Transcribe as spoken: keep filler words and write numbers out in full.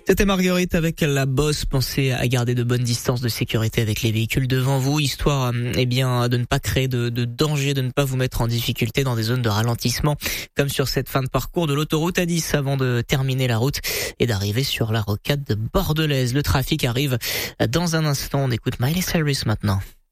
C'était Marguerite avec la Bosse. Pensez à garder de bonnes distances de sécurité avec les véhicules devant vous, histoire eh bien de ne pas créer de, de danger, de ne pas vous mettre en difficulté dans des zones de ralentissement, comme sur cette fin de parcours de l'autoroute A dix avant de terminer la route et d'arriver sur la rocade bordelaise. Le trafic arrive dans un instant. On écoute Miley Cyrus maintenant.